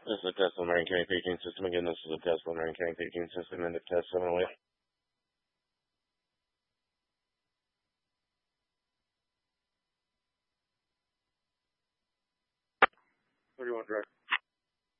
This is the Tesla Marine County paging system. Again, this is the Tesla Marine County paging system and the test 708. 31 direct.